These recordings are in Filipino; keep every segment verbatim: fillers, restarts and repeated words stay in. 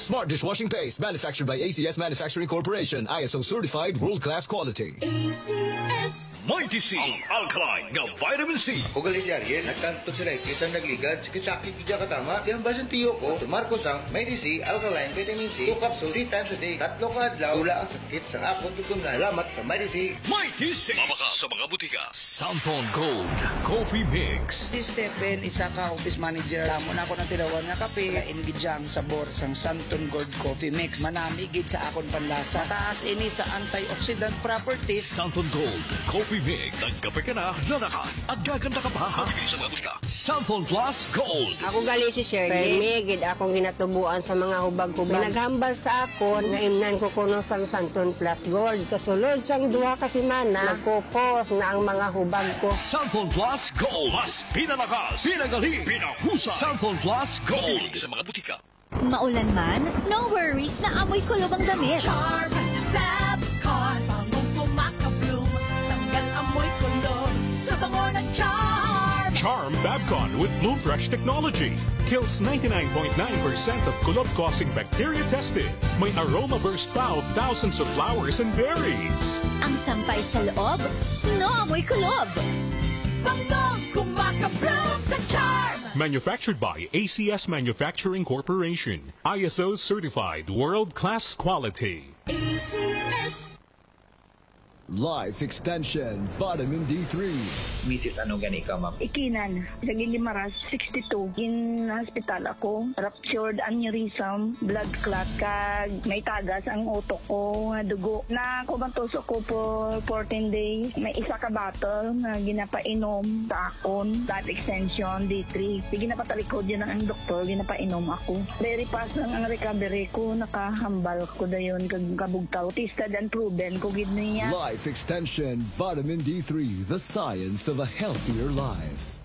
Smart dishwashing paste manufactured by A C S Manufacturing Corporation. I S O certified world-class quality. A C S Mighty C, ang alkaline nga vitamin C. Ugali si Ariel, nagkanto si Rekis ang nagligad, sakit kaya katama, yung basan tiyo ko, Marcos ang Mighty C, alkaline vitamin C, two capsule three times a day, tatlo ka adlaw, wala ang sakit sa akot, tutum na alamat sa Mighty C. Mighty C, mabaka sa mga butika. Santon Gold Coffee Mix. Si Stephen, isa ka office manager. Lamon ako na tilawan nga kape, kaingidyang sabor sang Santon Gold Coffee Mix. Manamigid sa akon panlasa. Mataas ini sa antioxidant properties. Santon Gold Coffee Mix. Nagkape ka na, lalakas at gaganda ka pa. Mabigay sa mga butika. Santon Plus Gold. Ako gali si Shirley. Permigid akong ginatubuan sa mga hubag-hubag. Naghambal sa akon nga imnan ko kuno sang Santon Plus Gold. Sa sulod sang duha ka semana, nagkupos na ang mga hubag ko. Santon Plus Gold. Mas pinalakas, pinagaling, pinahusay. Santon Plus Gold. Mabigay sa mga butika. Maulan man, no worries na amoy kulob ang damit. Charm Fabcon, bangong pumakabloom, tanggal amoy kulob sa bango ng Charm. Charm Fabcon with Bloom Fresh technology kills ninety-nine point nine percent of kulob-causing bacteria tested. May aroma burst pa of thousands of flowers and berries. Ang sampay sa loob, no amoy kulob. Bangong kumakabloom sa Charm. Manufactured by A C S Manufacturing Corporation. I S O certified world-class quality. A C S Life Extension Vitamin D three. Missus ano gani ka, ma'am? Ikinan, sa Gilimaras, sixty-two. In hospital ako, ruptured aneurysm, blood clot, kag may tagas ang utok ko, nga dugo. Na kubantusok ko for fourteen days. May isa ka bottle na ginapainom sa akon, Life Extension D three. Di ginapatalikod yun ang doktor, ginapainom ako. Very fast lang ang recovery ko, nakahambal ko dayon, kag kabugtaw. Tested and proven ko gid niya. Life Extension Vitamin D three, the science of a healthier life.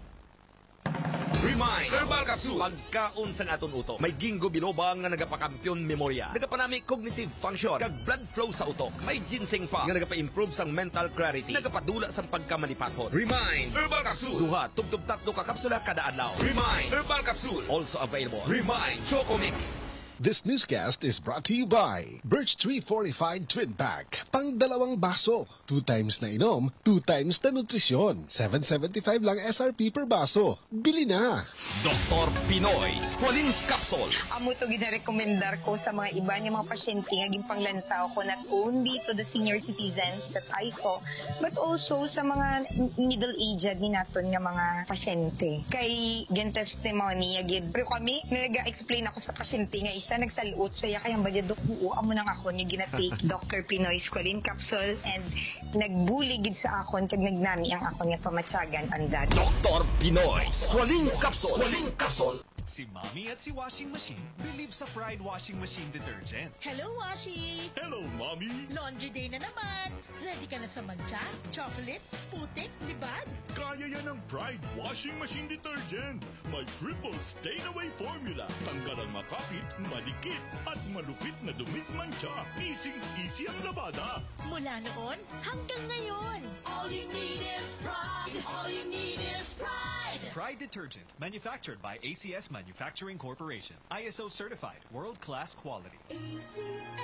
Remind, Herbal Capsule. Pagkaon sa naton utok. May Ginkgo biloba nga nagapakampyon memorya. Nagapanami cognitive function kag blood flow sa utok. May ginseng pa nga nagapa-improve sang mental clarity. Nagapadula sang pagkamanipakon. Remind, Herbal Capsule. Duha, tubtub tatlo ka kapsula kada adlaw. Remind, Herbal Capsule. Also available. Remind, Choco Mix. This newscast is brought to you by Birch Tree Fortified Twin Pack. Pang dalawang baso. Two times na inom, two times na nutrisyon. seven seventy-five lang S R P per baso. Bili na! Doktor Pinoy Squalene Capsule. Amo to ginarekomendar ko sa mga iba niya mga pasyente nga ginpanglantaw ko not only to the senior citizens that I saw, but also sa mga middle-aged ni naton nga mga pasyente. Kay gen testimony agid. Pero kami, nag-explain ako sa pasyente nga isa sa nagsaluot saya kayang bagay dokuo amo nang ako yung ginatake Doctor Pinoy Squalene Capsule and nagbuligid sa akon kag nagnami ang akon nga pamatyagan andad. Doctor Pinoy Squalene Capsule. Squalene Capsule. Si Mommy at si Washing Machine believe sa Pride Washing Machine Detergent. Hello, Washi! Hello, Mommy! Laundry day na naman! Ready ka na sa mancha, chocolate, putik, libag? Kaya yan ang Pride Washing Machine Detergent. May triple stain-away formula. Tanggal ang makapit, madikit, at malupit na dumit mancha. Easy-easy ang labada. Mula noon hanggang ngayon. All you need is pride. All you need is pride. Pride Detergent, manufactured by A C S Manufacturing Corporation. I S O certified, world-class quality. A C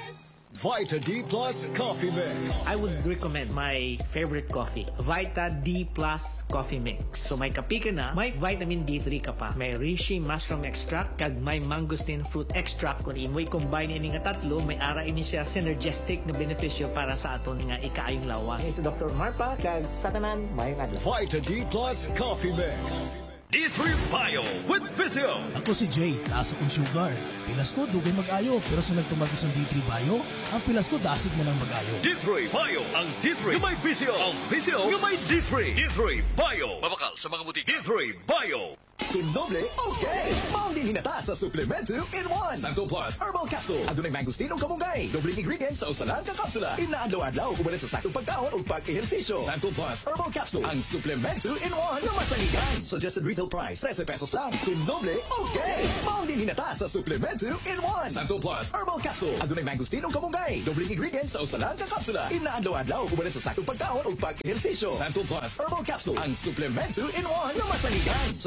S Vita D Plus Coffee Mix. I would recommend my favorite coffee, Vita D Plus Coffee Mix. So may kape ka na, may vitamin D three ka pa, may reishi mushroom extract, kag may mangosteen fruit extract. Kung imoy combine ini nga tatlo, may ara ini siya synergistic na benepisyo para sa aton nga ikaayong lawas. Si Doctor Marpa, kag sa tanan, mayong adlaw. Vita D Plus Coffee Mix. D three Bio with Physio. Ako si Jay, taas akong sugar. Pilas ko, dugay mag-ayo. Pero sa nagtumagos ng D three Bio, ang pilas ko dasig na lang mag-ayo. D three Bio. Ang D three yung may Physio. Ang Physio yung may D three. D three Bio. Mabakal sa mga butika. D three Bio. Pindoble, okay! Maundin hinata sa Supplemento in one. Santo Plus Herbal Capsule. Adunay mangosteen o kamunggay. Dobling ingredients sa usalan ka kapsula. Inaadlaw-adlaw ubanan sa saktong pagkaon o pag-ehersisyo. Santo Plus Herbal Capsule. Ang Supplemento in one na masaligan. Suggested retail price, thirteen pesos lang. Pindoble, okay! Maundin hinata sa Supplemento in one. Santo Plus Herbal Capsule. Adunay mangosteen o kamunggay. Dobling ingredients sa usalan ka kapsula. Inaadlaw-adlaw ubanan sa saktong pagkaon o pag-ehersisyo. Santo Plus Herbal Capsule. Ang Supplemento in one na masaligan. Suggested retail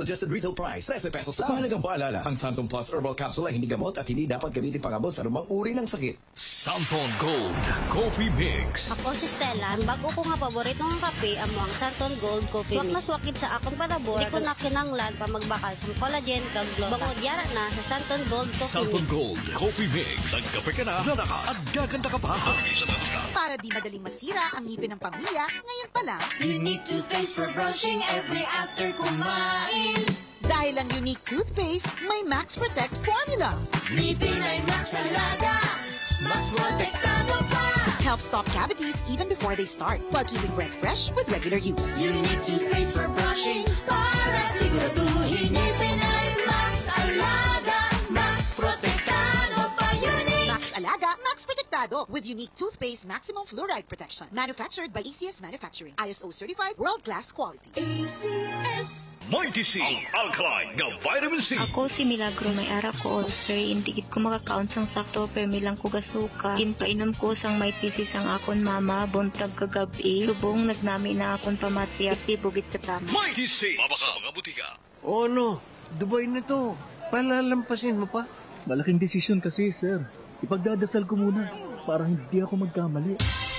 Retail price, thirteen pesos lang. Mahalagang paalala, ang Santon Plus Herbal Capsule ay hindi gamot at hindi dapat gamitin pangabot sa anumang uri ng sakit. Santon Gold Coffee Mix. Ako si Stella, ang bago ko nga paborito ng kape amo ang Santon Gold Coffee Mix. Swak na swakit sa akong palabor, di ko na kinanglan pa magbakal sa collagen kag gluten. Bangod yara na sa Santon Gold Coffee Santon Mix. Gold Coffee Mix. Nagkape ka na, lalakas at gaganda ka pa. Para di madaling masira ang ngipin ng pamilya, ngayon pa lang. Unique toothpaste for brushing every after kumain. Dahil ang unique toothpaste, may Max Protect formula. Ngipin ay Max Alaga, Max Protektado pa. Helps stop cavities even before they start, while keeping breath fresh with regular use. Unique toothpaste for brushing, para siguraduhin. Ngipin ay Max Alaga, Max Protektado pa. Unique Max Alaga, Max Protektado with unique toothpaste maximum fluoride protection. Manufactured by A C S Manufacturing. I S O certified, world-class quality. A C S. Mighty C, ang alkaline nga vitamin C. Ako si Milagro, may ara ko ulcer. Hindi ko makakaon sang sakto, pero milang ko gasuka. Kinpainom ko sang may pisis ang akon mama, buntag kagabi. Subong nagnami na akon pamati at tibugit katama. Mighty C, mabaka mga butika. Oh no, Dubai na to. Palalampasin mo pa. Malaking desisyon kasi, sir. Ipagdadasal ko muna para hindi ako magkamali.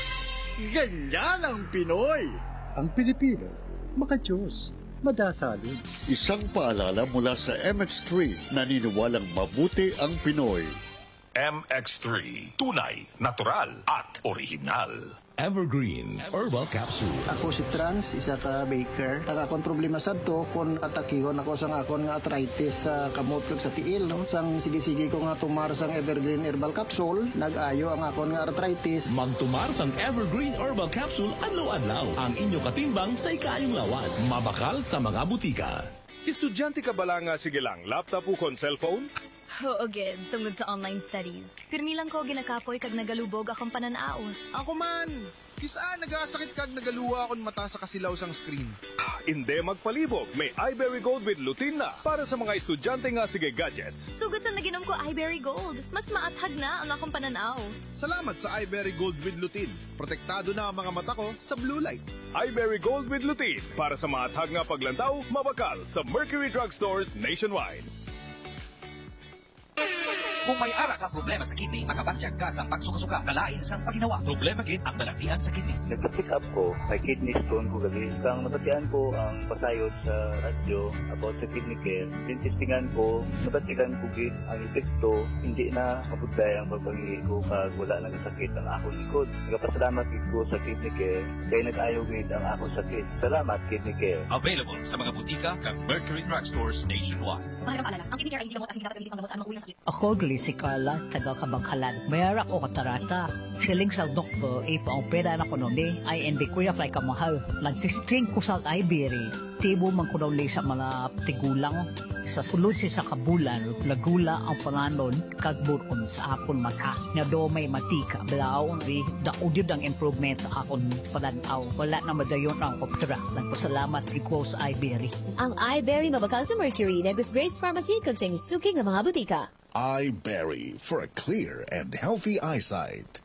Ganyan ang Pinoy! Ang Pilipino, makachos, madasalin. Isang paalala mula sa M X three, naniniwalang mabuti ang Pinoy. M X three, tunay, natural at original. Evergreen Herbal Capsule. Ako si Trans, isa ka baker. Taga akong problema sa to kung atakihon ako sang akon nga arthritis sa kamot kag sa tiil. No? Sang sige-sige ko nga tumar sang Evergreen Herbal Capsule, nag-ayo ang akon nga arthritis. Magtumar sang Evergreen Herbal Capsule adlaw-adlaw. Ang inyo katimbang sa ikayong lawas. Mabakal sa mga butika. Estudyante ka bala nga sige lang, laptop o kon cellphone? Oo, gid, tungod sa online studies. Pirmi lang ko ginakapoy kag nagalubog akong pananaw. Ako man! Kisa nagasakit kag nagaluwa akong mata sa kasilaw sang screen. Hindi magpalibog, may iBerry Gold with lutein na para sa mga estudyante nga sige gadgets. Sugod sa naginom ko iBerry Gold, mas maathag na ang akong pananaw. Salamat sa iBerry Gold with lutein. Protektado na ang mga mata ko sa blue light. iBerry Gold with lutein para sa maathag nga paglantaw, mabakal sa Mercury Drugstores nationwide. Kung may ara ka problema sa kidney, makabatsyag ka sa pagsuka-suka, kalain sa paginawa. Problema kit ang balaktihan sa kidney. Nagpa-pick up ko, may kidney stone ko gabi. Kang nabatian ko ang pasayod sa radyo about sa kidney care. Tintistingan ko, nabatikan ko gid ang epekto, hindi na mabudlay ang pagpangihi ko kag wala nang sakit ang akong likod. Nagapasalamat gid ko sa kidney care, kay nag-ayaw gid ang akong sakit. Salamat kidney care. Available sa mga butika kag Mercury Drugstores nationwide. Mahalagang paalala, ang kidney care ay hindi gamot at hindi dapat gamitin panggamot sa anumang uri ng sakit. Ako si Carla, taga Kabangkalan. Mayara ko katarata. Siling sa doktor, ipaopera na ko noon eh. Ay hindi ko ya fly kamahal. Nagsisting ko sa iBerry. Tibo man ko daw sa mga tigulang. Sa sulod si sa kabulan, lagula ang pananon kagburon sa akon mata. Na do may matika. Blaon ri, daudyod ang improvement sa akon pananaw. Wala na madayon ang koptra. Nagpasalamat ko sa iBerry. Ang iBerry mabakal sa Mercury, Negus Grace Pharmacy, kung sa inyong suking ng mga butika. iBerry for a clear and healthy eyesight.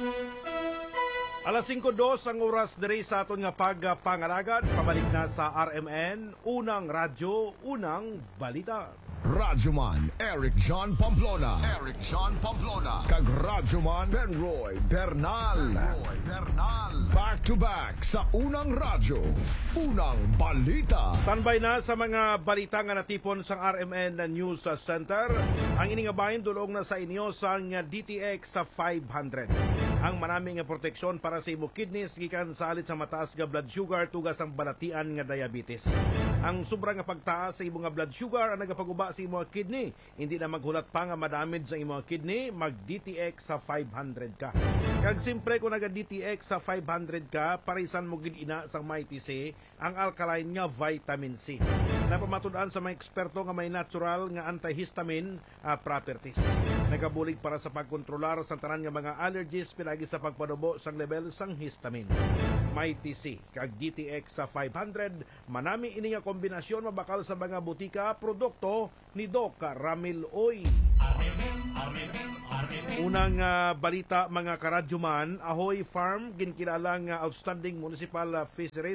Alas singko dos ang oras diri sa aton nga pagpangalagan. Pabalik na sa R M N, unang radyo, unang balita. Radyoman Eric John Pamplona. Eric John Pamplona. Kag Radyoman Benroy Bernal. Benroy Bernal. Back to back sa unang radyo, unang balita. Standby na sa mga balita nga natipon sa R M N News Center. Ang iningabahin dulong na sa inyo sa D T X sa five hundred. Ang manaming nga proteksyon para sa imo kidneys gikan sa alit sa mataas nga blood sugar tugas ang balatian nga diabetes. Ang sobra nga pagtaas sa imo nga blood sugar ang nagapaguba sa imo kidney. Hindi na maghulat pa nga madamage sa imo kidney, mag D T X sa five hundred ka. Kag simpre kung naga D T X sa five hundred ka, parisan mo gid ina sa Mighty C ang alkaline nga vitamin C. Napamatud-an sa mga eksperto nga may natural nga antihistamine uh, properties. Nagabulig para sa pagkontrolar sa tanan nga mga allergies pinagi sa pagpanubo sang level sang histamine. Mighty C kag D T X sa five hundred, manami ini nga kombinasyon mabakal sa mga butika produkto ni Doc Ramil Oy. Unang uh, balita mga karadyoman, Ahoy Farm ginkilalang uh, outstanding municipal uh, fisheries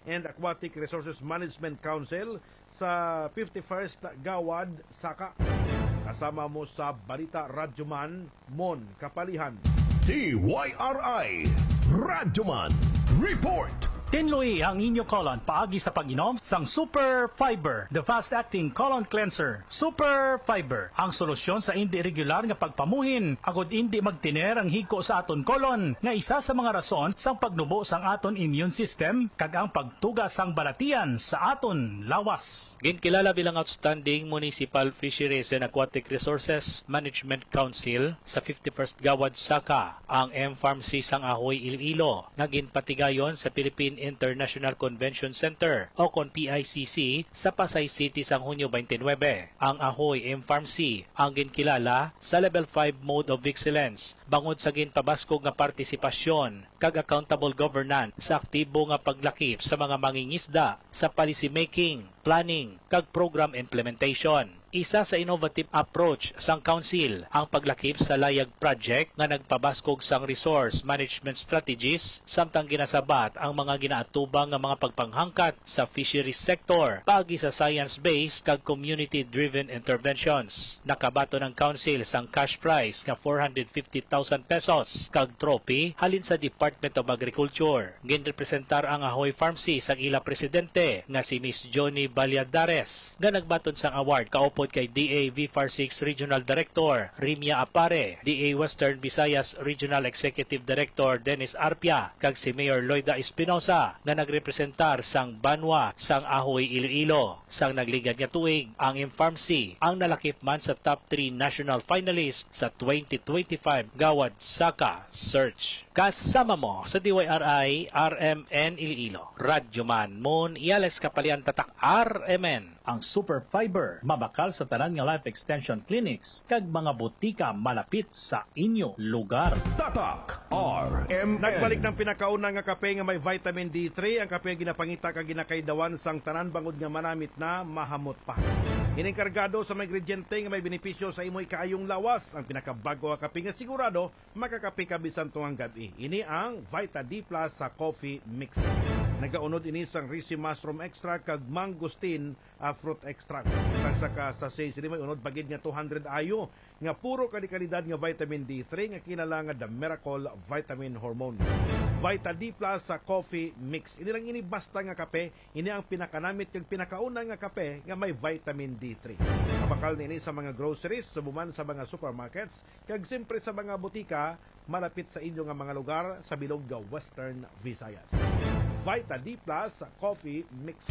and Aquatic Resources Management Council sa fifty-first Gawad, Saka. Kasama mo sa Balita Radyoman, Mon Kapalihan. T Y R I Radyoman Report. Tinloy ang inyo colon paagi sa pag-inom sang Super Fiber, the fast-acting colon cleanser. Super Fiber, ang solusyon sa hindi regular nga pagpamuhin, agod hindi magtiner ang hiko sa aton colon, nga isa sa mga rason sang pagnubo sang aton immune system, kag ang pagtuga sang balatian sa aton lawas. Ginkilala bilang Outstanding Municipal Fisheries and Aquatic Resources Management Council sa fifty-first Gawad, Saka, ang M-Farm C sang Ahoy, Iloilo, nga ginpatigayon sa Philippine International Convention Center o kon P I C C sa Pasay City sang Hunyo twenty-nine. Ang Ahoy M-Farm C ang ginkilala sa Level five Mode of Excellence bangod sa ginpabaskog nga partisipasyon kag accountable governance sa aktibo nga paglakip sa mga mangingisda sa policy making, planning kag program implementation. Isa sa innovative approach sang council ang paglakip sa layag project nga nagpabaskog sang resource management strategies samtang ginasabat ang mga ginaatubang nga mga pagpanghangkat sa fisheries sector pagi sa science-based kag community-driven interventions. Nakabato ng council sang cash prize nga four hundred fifty thousand pesos kag trophy halin sa Department of Agriculture. Ginrepresentar ang Ahoy Farm C sang ila presidente nga si Miss Johnny Valladares nga nagbaton sang award kaupod kay D A V F A R six Regional Director Rimia Apare, D A Western Visayas Regional Executive Director Dennis Arpia, kag si Mayor Loida Espinosa nga nagrepresentar sang Banwa sang Ahoy, Iloilo. Sang nagligad nga tuig, ang M-Farm C ang nalakip man sa top three national finalist sa twenty twenty-five Gawad Saka Search. Kasama mo sa D Y R I R M N Iloilo. Radyoman Mon Iales Kapalian Tatak R M N. Ang Super Fiber mabakal sa tanan nga life extension clinics kag mga butika malapit sa inyo lugar. Tatak R M N. Nagbalik ng pinakauna nga kape nga may vitamin D three, ang kape ginapangita kag ginakaidawan sang tanan bangod nga manamit na mahamot pa. Inengkargado sa mga ingrediente nga may benepisyo sa imoy kaayong lawas, ang pinakabago nga kape nga sigurado makakape ka bisan tuwang gabi. Ini ang Vita D Plus sa coffee mix. Nagaunod ini sang Risi Mushroom Extract kag Mangosteen uh, Fruit Extract. Saka sa sales ini may unod bagid nga two hundred ayo nga puro kalikalidad nga vitamin D three nga kinala nga The Miracle Vitamin Hormone. Vita D Plus sa coffee mix. Ini lang ini basta nga kape, ini ang pinakanamit kag pinakauna nga kape nga may vitamin D three. Mabakal nini sa mga groceries, subuman sa mga supermarkets, kag simpre sa mga butika malapit sa inyo nga mga lugar sa bilog nga Western Visayas. Vita D Plus Coffee Mix.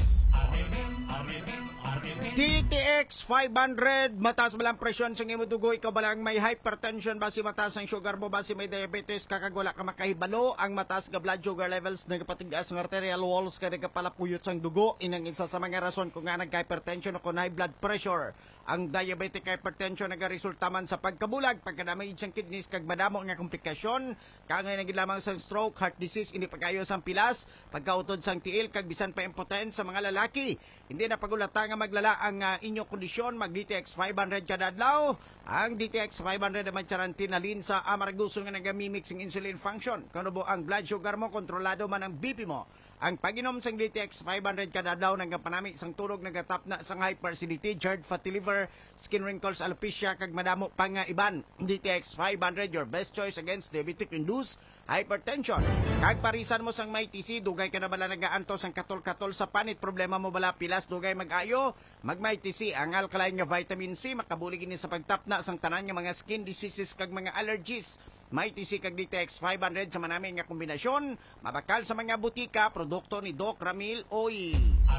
D T X five hundred, mataas ba lang presyon sa imo dugo, ikaw ba lang may hypertension, basi mataas ang sugar mo, basi may diabetes, kakag wala ka makahibalo, ang mataas nga blood sugar levels nagapatigas ng arterial walls kay nagapalapuyot sang dugo, inang isa sa mga rason kung nga nag-hypertension o kung high blood pressure. Ang diabetic hypertension nagaresulta man sa pagkabulag, pagkadamay siyang kidneys kag madamo nga komplikasyon, kangay naging lamang sang stroke, heart disease, ini pagkayo sang pilas, pagkautod sang tiil kag bisan pa impotent sa mga lalaki. Hindi na pagulata nga maglala ang uh, inyong kondisyon, mag D T X five hundred kada adlaw. Ang D T X five hundred naman charantinalin sa amarguso nga nagamimix ng insulin function. Kano bo ang blood sugar mo, kontrolado man ang B P mo. Ang pag-inom sang D T X five hundred kada adlaw nagapanami sang turog nagatap na sang hyperacidity, GERD, fatty liver, skin wrinkles, alopecia kag madamo pa nga iban. D T X five hundred, your best choice against diabetic-induced hypertension. Kag parisan mo sang may T C, dugay ka na bala nagaanto sang katol-katol sa panit, problema mo bala pilas, dugay mag-ayo, mag may T C, ang alkaline nga vitamin C, makabulig ini sa pagtapna sang tanan nga mga skin diseases kag mga allergies. May T C kag D T X five hundred sa manami nga kombinasyon, mabakal sa mga butika, produkto ni Doc Ramil Oy.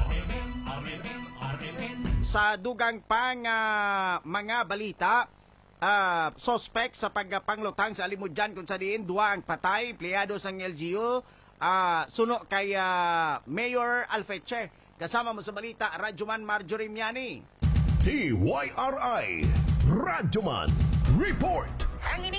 Sa dugang pang uh, mga balita, uh, suspect sa pagpanglutang sa Alimudyan kung sa diin, duwa ang patay, empleyado sang L G U, uh, suno kay uh, Mayor Alfeche. Kasama mo sa balita, Radyoman Marjorie Miani. T Y R I Radyoman Report. Ang ining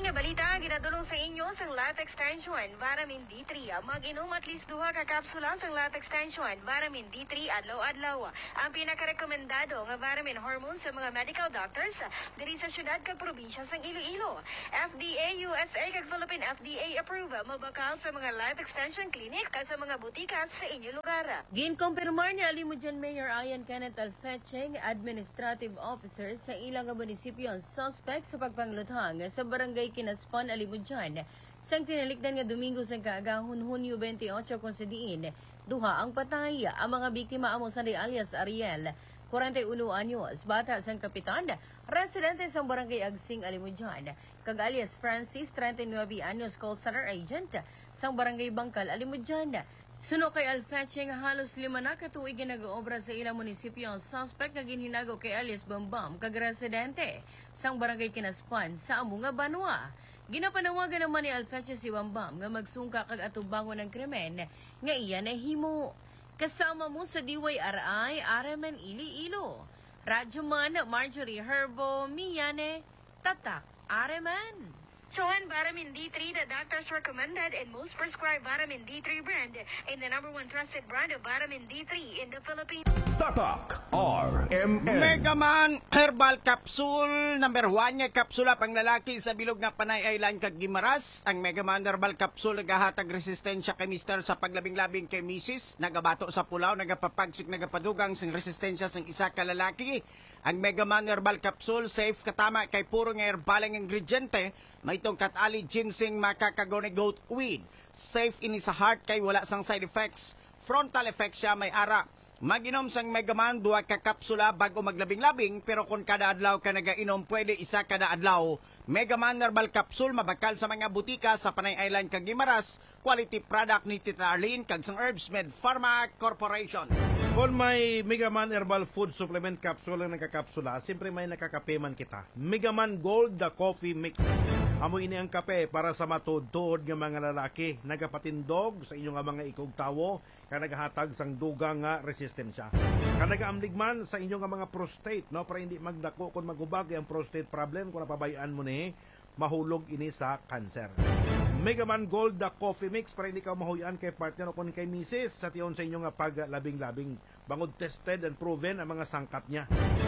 nga balita ginadulong sa inyo sang Life Extension Vitamin D three. Mag-inom at least duha ka kapsula sang Life Extension Vitamin D three adlaw-adlaw. Ang pinakarekomendado nga vitamin hormone sa mga medical doctors diri sa syudad kag probinsya sang Iloilo. F D A U S A kag Philippine F D A approve mabakal sa mga Life Extension clinic kag sa mga butika sa inyong lugar. Ginkompirmar ni Alimujan Mayor Ian Kenneth Alfecheng, Administrative Officer sa ilang munisipyo ang suspect sa pagpanglutang sa barangay Kinaspan, Alimujan. Sang tinalikdan nga Domingo sa kaagahon Hunyo twenty-eight kung sa diin, duha ang patay. Ang mga biktima amo sa alias Ariel, forty-one anyos, bata sang kapitan, residente sa barangay Agsing, Alimujan, kag alias Francis, thirty-nine anyos, call center agent sang barangay Bangkal, Alimujan. Suno kay Alfecheng, halos lima na katuig nag-oobra sa ilang munisipyo ang suspect nga ginhinago kay alias Bambam, kag residente sang barangay Kinaspan sa Amunga, Banwa. Ginapanawagan naman ni Alfecheng si Bambam nga magsungka kag atubangon ng krimen nga iya na himo. Kasama mo sa D Y R I, Aremen Iloilo. Radyoman Marjorie Herbo, Miyane, Tatak, Aremen. Johan Vitamin D three, the doctors recommended and most prescribed Vitamin D three brand and the number one trusted brand of Vitamin D three in the Philippines. Tatak R M N. Megaman Herbal Capsule number one nga kapsula pang lalaki sa bilog nga Panay Island kag Gimaras. Ang Megaman Herbal Capsule nagahatag resistensya kay mister sa paglabing-labing kay misis, nagabato sa pulaw, nagapapagsik, nagapadugang sing resistensya sang isa ka lalaki. Ang Megaman Herbal Capsule safe katama kay puro nga herbalang ingrediente, may tungkat ali ginseng makakagone goat weed. Safe ini sa heart kay wala sang side effects. Frontal effect siya may ara. Mag-inom sang Megaman duha ka kapsula bago maglabing-labing, pero kung kada adlaw ka nagainom pwede isa kada adlaw. Megaman Herbal Capsule mabakal sa mga butika sa Panay Island kag Gimaras. Quality product ni Tita Arlene kag sang Herbsmed Pharma Corporation. Kung may Megaman Herbal Food Supplement Capsule ang nakakapsula, siyempre may nakakapeman kita. Megaman Gold the Coffee Mix. Amo ini ang kape para sa matudtod nga mga lalaki, nagapatindog sa inyong mga ikog tawo, ka nagahatag sang dugang nga resistensya. Ka nagaamligman sa inyong mga prostate, no, para hindi magdako kung magubag ang prostate problem, kung napabayaan mo ni, mahulog ini sa cancer. Megaman Gold the Coffee Mix para hindi ka mahuyan kay partner o kung kay misis sa tiyon sa inyong paglabing-labing. Bangod tested and proven ang mga sangkap niya.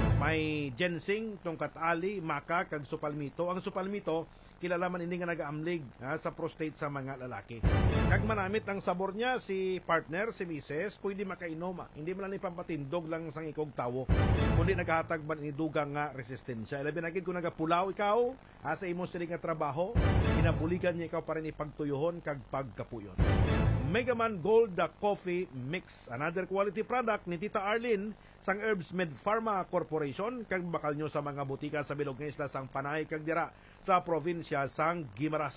May ginseng, tungkat ali, maka, kag supalmito. Ang supalmito, kilala man ini nga nagaamlig ha, sa prostate sa mga lalaki. Kag manamit ang sabor niya, si partner, si misis, pwede makainom. Hindi man lang ipampatindog lang sang ikog tawo. Kundi naghatag man ini dugang nga resistensya. Ilabi na gid kung nagapulaw ikaw ha, sa imong sili nga trabaho, inabuligan niya ikaw para ni pagtuyuhon kag pagkapuyon. Megaman Gold the Coffee Mix, another quality product ni Tita Arlene sang Herbsmed Pharma Corporation, kag bakal nyo sa mga butika sa bilog nga isla sang Panay kag dira sa probinsya sang Gimaras.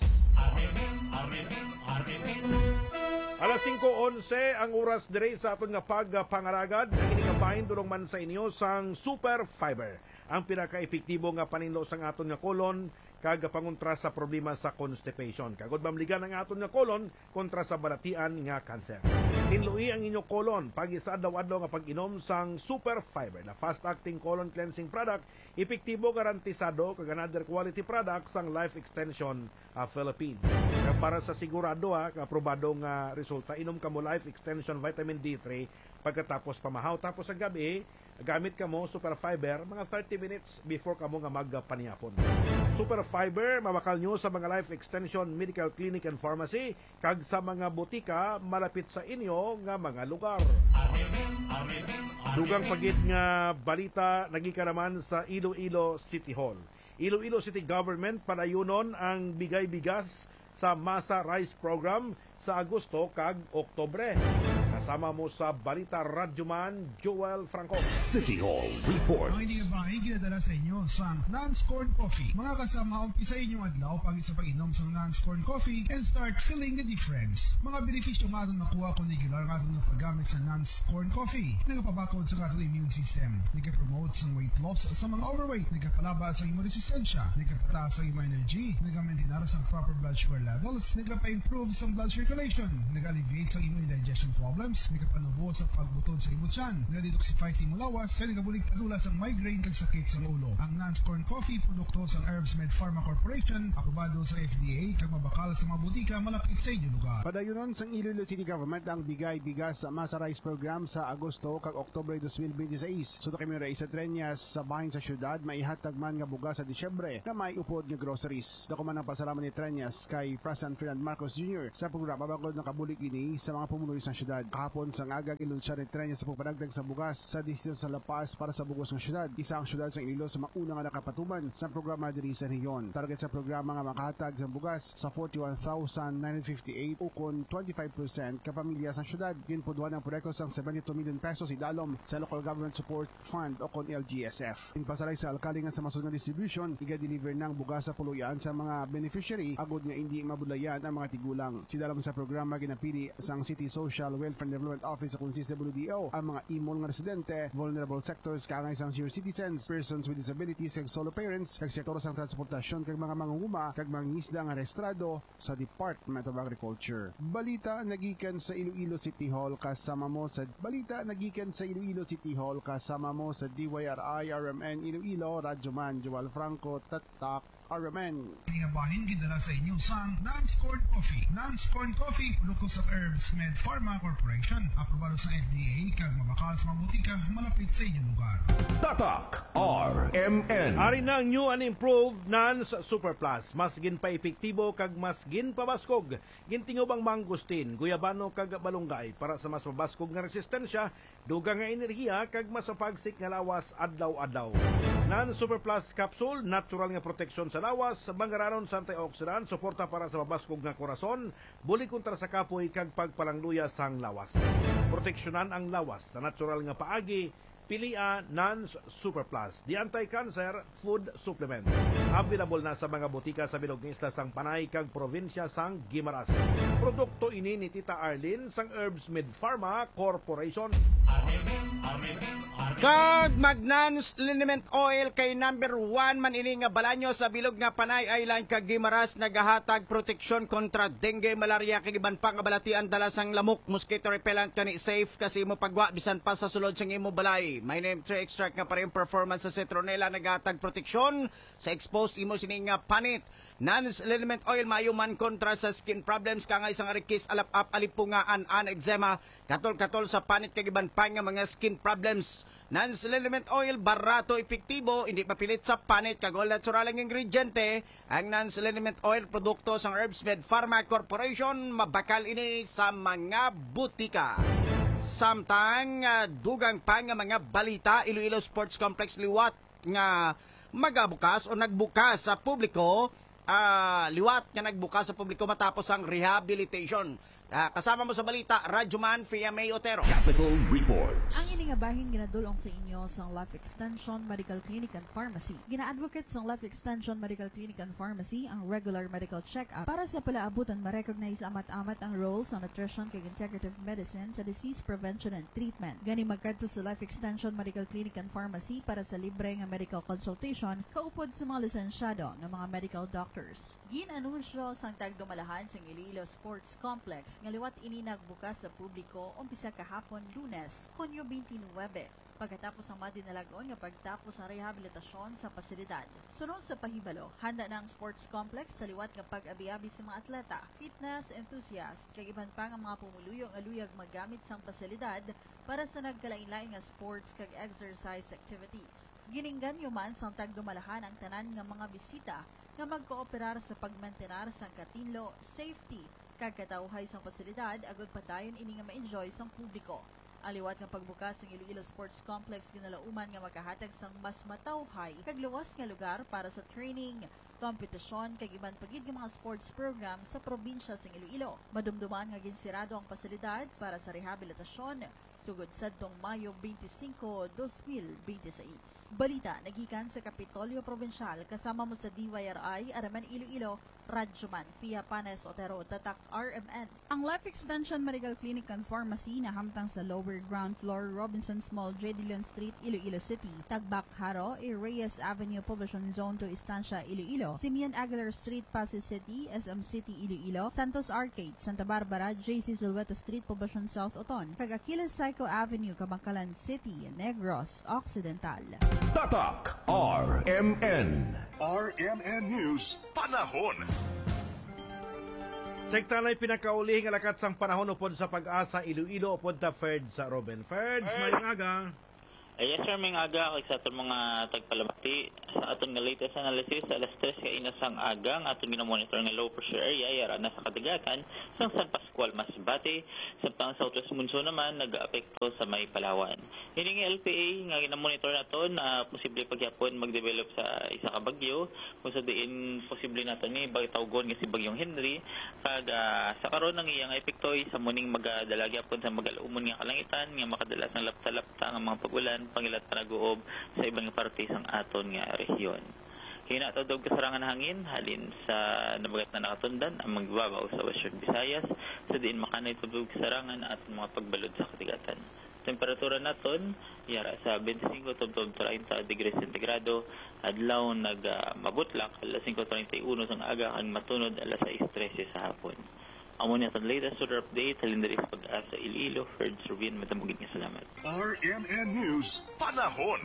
Alas singko onse ang oras dire sa aton nga pagpangaragad. Ang inikapahin tulong man sa inyo sang Super Fiber, ang pinaka-epektibo nga paninlo sang aton nga kolon kag pangontra sa problema sa constipation. Kagod mamligan ang aton nga kolon kontra sa balatian nga cancer. Tinlui ang inyong kolon pag isa adlaw-adlaw nga pag-inom sang Super Fiber, na fast-acting colon cleansing product, epektibo garantisado kag another quality product sang Life Extension uh, Philippines. Kag para sa sigurado ha, aprobado nga resulta, inom ka mo Life Extension Vitamin D three pagkatapos pamahaw. Tapos sa gabi, gamit ka mo Super Fiber mga thirty minutes before ka mo nga magpaniyapon. Super Fiber mabakal nyo sa mga Life Extension Medical Clinic and Pharmacy kag sa mga butika malapit sa inyo nga mga lugar. Dugang pagit nga balita nagika naman sa Iloilo City Hall. Iloilo City Government panayunon ang bigay-bigas sa Masa Rice Program sa Agosto kag Oktobre. Kasama mo sa Balita Radyoman, Joel Franco. City Hall Reports. Ang inyong bahay ginadala sa inyo sa Nance Corn Coffee. Mga kasama, umpisa inyong adlaw pag sa pag-inom sa Nance Corn Coffee and start feeling the difference. Mga benepisyo nga itong nakuha kung regular nga itong paggamit sa Nance Corn Coffee. Nagapabakod sa katong immune system. Nagka-promote sa weight loss sa mga overweight. Nagkapalaba sa imong resistensya. Nagkapataas sa imong energy. Nagka-maintinar sa proper blood sugar levels. Nagkapa-improve sa blood circulation. Nag-alleviate sa imong indigestion problem. symptoms, may kapanubo sa pagbutod sa imong tiyan, nag-detoxify sa imong lawas, sa nagabulig padula sa migraine kag sakit sa ulo. Ang Nance Corn Coffee, produkto sa Herbs Med Pharma Corporation, aprobado sa F D A, kag mabakal sa mga butika malapit sa inyong lugar. Padayonon sa Iloilo City Government ang bigay bigas sa Masa Rice Program sa Agosto kag Oktubre twenty twenty-six. Sudo kami ray sa trenyas sa bahin sa syudad, maihatag man nga bugas sa Disyembre na may upod nga groceries. Dako man ang pasalamat ni Trenyas kay President Ferdinand Marcos Junior sa programa bagod nakabulig ini sa mga pumunoy sa syudad. Kahapon sa ngagag ilunsya ni Trenyas sa pagpadagdag sa bugas sa disyon sa La Paz para sa bugos ng syudad. Isa ang syudad sa Iloilo sa mauna nga nakapatuman sa programa diri sa rehiyon. Target sa programa nga makahatag sa bugas sa forty-one thousand nine hundred fifty-eight o kon twenty-five percent ka pamilya sa syudad. Ginpuduan ang proyekto sang seventy-two million pesos idalom sa Local Government Support Fund o kon L G S F. Inpasalay sa alkalde nga sa masunod nga distribution, iga-deliver ng bugas sa puluyan sa mga beneficiary agod nga hindi mabudlayan ang mga tigulang. Sidalom sa programa ginapili sang City Social Welfare and Development Office o C W D O ang mga imol nga residente, vulnerable sectors kaangay sang senior citizens, persons with disabilities kag solo parents, kag sektor sang transportasyon kag mga mangunguma kag mangingisda nga rehistrado sa Department of Agriculture. Balita nagikan sa Iloilo City Hall kasama mo sa Balita nagikan sa Iloilo City Hall kasama mo sa D Y R I R M N Iloilo, Radyo Man, Joel Franco, Tatak, R M N. Pinabahin gidala sa inyo sang Nance Corn Coffee. Nance Corn Coffee, produkto sa Herbs Med Pharma Corporation, aprobado sa F D A kag mabakal sa mga butika malapit sa inyong lugar. Tatak R M N. Ari na ang new and improved Nance Super Plus. Mas gin pa epektibo kag mas gin pabaskog. Gintingob ang mangustin, guyabano kag balunggay para sa mas mabaskog nga resistensya, dugang nga enerhiya kag mas mapagsik nga lawas adlaw-adlaw. Nance Super Plus capsule, natural nga proteksyon sa lawas, bangaranon sa antioxidant, suporta para sa mabaskog nga korason, buli kontra sa kapoy kag pagpalangluya sang lawas. Proteksyonan ang lawas sa natural nga paagi, pilia Nance Super Plus, the anti-cancer food supplement. Available na sa mga butika sa bilog ng isla sang Panay kag probinsya sang Guimaras. Produkto ini ni Tita Arlene sang Herbs Med Pharma Corporation. Kag Magnans Liniment Oil kay number one man ini nga balanyo sa bilog nga Panay Island kag Guimaras, nagahatag proteksyon kontra dengue, malaria kag iban pa nga balatian dala sang lamok, mosquito repellent kani safe kasi mo pagwa bisan pa sa sulod sang imo balay. My name three extract nga parehong performance sa citronella, nagahatag proteksyon sa exposed imo sini nga panit. Nance Liniment Oil mayuman kontra sa skin problems kangay sang arikis, alap-ap, alipungaan, an eczema, katol-katol sa panit kag iban pa nga mga skin problems. Nance Liniment Oil barato, epektibo, hindi papilit sa panit kag all natural ang ingrediente. Ang Nance Liniment Oil produkto sang Herbs Med Pharma Corporation, mabakal ini sa mga butika. Samtang uh, dugang pa nga mga balita, Iloilo Sports Complex liwat nga magabukas o nagbukas sa publiko, uh, liwat nga nagbukas sa publiko matapos ang rehabilitation. Uh, kasama mo sa balita, Radyoman Fia May Otero. Capital Reports. Ang ining bahin ginadulong sa inyo sa Life Extension Medical Clinic and Pharmacy. Gina-advocate sa Life Extension Medical Clinic and Pharmacy ang regular medical check-up para sa palaabutan ma-recognize amat-amat ang role sa nutrition kag integrative medicine sa disease prevention and treatment. Gani magkadto sa Life Extension Medical Clinic and Pharmacy para sa libre nga medical consultation kaupod sa mga lisensyado nga mga medical doctors. Ginanunsyo sang tagdumalahan sa Iloilo Sports Complex nga liwat ini nagbukas sa publiko umpisa kahapon Lunes, Hunyo twenty-nine, pagkatapos ang madinalagon nga pagtapos ang rehabilitasyon sa pasilidad. Sunod sa pahibalo, handa na ang sports complex sa liwat nga pag-abi-abi sa mga atleta, fitness enthusiast, kag iban pa nga mga pumuluyong-aluyag magamit sang pasilidad para sa nagkalain-lain nga sports kag exercise activities. Gininggan yuman sang tagdumalahan ang tanan nga mga bisita nga magkooperar sa pagmantenar sang katinlo, safety, kag katawhay sang pasilidad agud padayon ini nga ma-enjoy sang publiko. Aliwat nga pagbukas ng Iloilo Sports Complex ginalauman nga makahatag sang mas matawhay kag luwas nga lugar para sa training, kompetisyon kag iban pagid nga mga sports program sa probinsya sa Iloilo. Madumduman nga ginsirado ang pasilidad para sa rehabilitasyon, sugod sadtong Mayo twenty-five, two thousand twenty-six. Balita nagikan sa Kapitolyo Provincial kasama mo sa D Y R I, Araman Iloilo, Radyoman, Pia Panes, Otero, Tatak, R M N. Ang Life Extension Medical Clinic and Pharmacy na hamtang sa lower ground floor, Robinson's Mall, J. Dillon Street, Iloilo City, Tagbak, Haro, A. Reyes Avenue, Poblacion Zone to Estancia, Iloilo, Simeon Aguilar Street, Pasig City, S M City, Iloilo, Santos Arcade, Santa Barbara, J C Zulweta Street, Poblacion South, Oton, Cagaquiles Psycho Avenue, Kabangkalan City, Negros Occidental. Tatak R M N. R M N News, panahon. Sektanay pinakauli nga lakat sang panahon upod sa pag-asa Iloilo upod ta Ferd sa Robin. Ferd, mayong aga. Ay, yes sir, may aga kay sa aton mga tagpalamati sa aton nga latest analysis sa alas tres kay inasang aga nga aton ginomonitor nga low pressure area yara na sa kadagatan sang San Pascual Masbate samtang southwest monsoon naman nag-aapekto sa may Palawan. Hining L P A nga ginomonitor naton na posible pagyapon mag-develop sa isa ka bagyo kung sa diin posible naton ni bagtawgon nga si bagyong Henry kag uh, sa karon ang iyang epekto sa muning magadala gyapon sa magalumon nga kalangitan nga makadala sang lapta-lapta nga mga pagulan pangilat panaguob sa ibang parte sang aton nga rehiyon. Hina tawdog kasarangan hangin halin sa nabagat na nakatundan ang magbabaw sa Western Visayas sa diin makanay tawdog kasarangan at mga pagbalod sa katigatan. Temperatura naton yara sa twenty-five to thirty degrees centigrado adlaw nag uh, mabutlak alas five thirty-one sang aga kan matunod alas six thirty sa hapon. Amo ni atong latest weather update halin diri sa pag-asa Iloilo, Ferd Rubin, matamugin nga salamat. R M N News, panahon.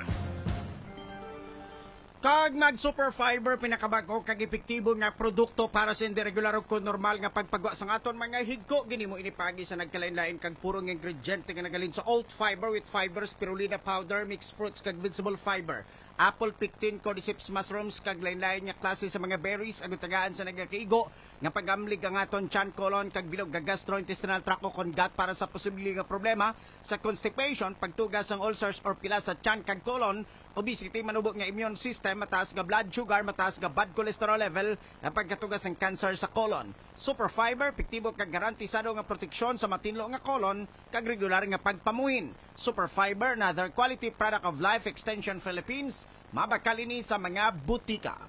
Kag mag super fiber pinakabago kag epektibo nga produkto para sa hindi regular ug normal nga pagpagwa sang aton mga higko gini mo inipagi sa nagkalain-lain kag purong ingrediente nga nagalin sa alt fiber with fiber, spirulina powder, mixed fruits kag vegetable fiber. Apple pectin, cordyceps mushrooms kag lain-lain nga klase sa mga berries agud tagaan sa nagakaigo nga pagamlig ang aton tiyan, colon kag bilog nga gastrointestinal tract o kondat para sa posible nga problema sa constipation, pagtugas ng ulcers or pila sa tiyan kag colon, obesity, manubok nga immune system, mataas nga blood sugar, mataas nga bad cholesterol level, nga pagkatugas ng cancer sa colon. Super fiber, epektibo kag garantisado nga proteksyon sa matinlo nga colon kag regular nga pagpamuhin. Super fiber, another quality product of Life Extension Philippines, mabakal ini sa mga butika.